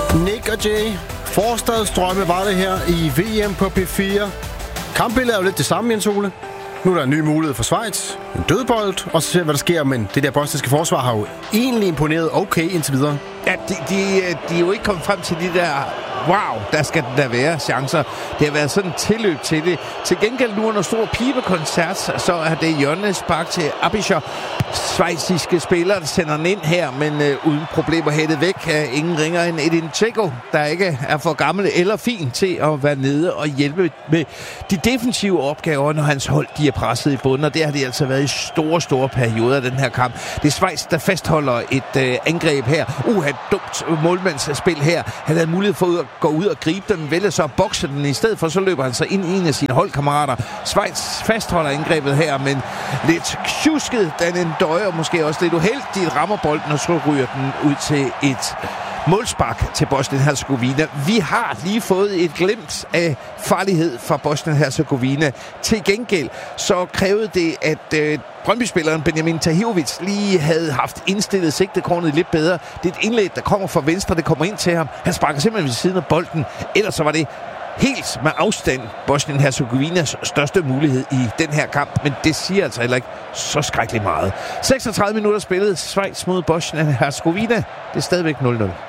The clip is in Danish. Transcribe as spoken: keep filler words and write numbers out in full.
Nick og Jay. Forstadsdrømme var det her i V M på P fire. Kampbilledet er jo lidt det samme, Jens Ole. Nu er der en ny mulighed for Schweiz. En dødbold, og så ser vi, hvad der sker. Men det der bosniske forsvar har jo egentlig imponeret okay indtil videre. Ja, de, de, de er jo ikke kommet frem til de der... Wow, der skal der være chancer. Det har været sådan en tilløb til det. Til gengæld nu under stor pibekoncert, så er det hjørnespark til Abischer. Schweiziske spillere, der sender den ind her, men øh, uden problemer hættet væk af ingen ringer end Edin Dzeko, der ikke er for gammel eller fin til at være nede og hjælpe med de defensive opgaver, når hans hold de er presset i bunden, og det har det altså været i store, store perioder af den her kamp. Det er Schweiz, der fastholder et øh, angreb her. Uh, et dumt målmandsspil her. Han havde mulighed for at gå ud og gribe den, vælger så at bokse den. I stedet for, så løber han sig ind i en af sine holdkammerater. Schweiz fastholder angrebet her, men lidt tjusket, den en døje, og måske også lidt uheldigt rammer bolden, og så ryger den ud til et målspark til Bosnien-Herzegovina. Vi har lige fået et glimt af farlighed fra Bosnien-Herzegovina. Til gengæld så krævede det, at øh, Brøndby-spilleren Benjamin Tahirovic lige havde haft indstillet sigtekornet lidt bedre. Det er et indlæg, der kommer fra venstre, det kommer ind til ham. Han sparker simpelthen ved siden af bolden. Ellers så var det helt med afstand Bosnien-Herzegovinas største mulighed i den her kamp, men det siger altså heller ikke så skrækkeligt meget. seksogtredive minutter spillet, Schweiz mod Bosnien-Herzegovina. Det er stadigvæk nul nul.